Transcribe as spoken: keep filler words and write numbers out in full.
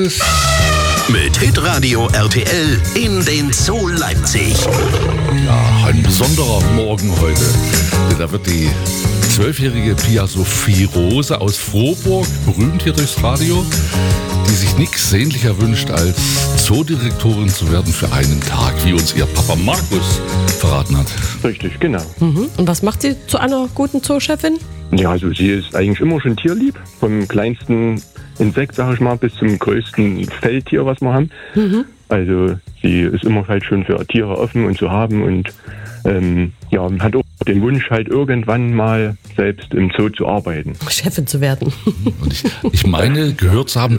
Mit Hitradio R T L in den Zoo Leipzig. Ja, ein besonderer Morgen heute. Da wird die zwölfjährige Pia Sophie Rose aus Frohburg, berühmt hier durchs Radio, die sich nichts sehnlicher wünscht, als Zoodirektorin zu werden für einen Tag, wie uns ihr Papa Markus verraten hat. Richtig, genau. Mhm. Und was macht sie zu einer guten Zoochefin? Ja, also sie ist eigentlich immer schon tierlieb. Vom kleinsten Insekt, sag ich mal, bis zum größten Feldtier, was wir haben. Mhm. Also sie ist immer halt schon für Tiere offen und zu haben und ähm, ja, hat auch den Wunsch, halt irgendwann mal selbst im Zoo zu arbeiten. Chefin zu werden. Und ich, ich meine, gehört zu haben,